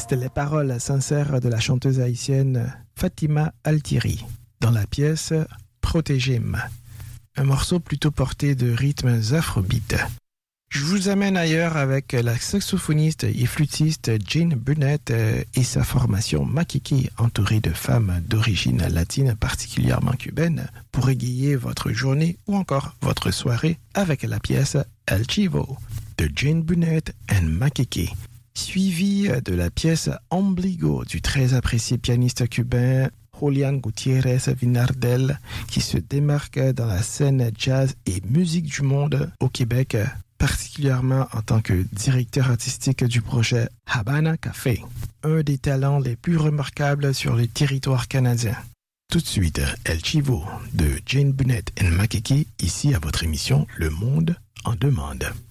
C'était les paroles sincères de la chanteuse haïtienne Fatima Altiri dans la pièce Protégez-moi, un morceau plutôt porté de rythmes afrobeat. Je vous amène ailleurs avec la saxophoniste et flûtiste Jean Burnett et sa formation Makiki, entourée de femmes d'origine latine, particulièrement cubaine, pour égayer votre journée ou encore votre soirée avec la pièce El Chivo de Jean Burnett and Makiki, suivie de la pièce Ombligo du très apprécié pianiste cubain Julian Gutiérrez Vinardel, qui se démarque dans la scène jazz et musique du monde au Québec, particulièrement en tant que directeur artistique du projet Habana Café, un des talents les plus remarquables sur les territoires canadiens. Tout de suite, El Chivo de Jean Burnett and Makiki, ici à votre émission Le Monde en demande.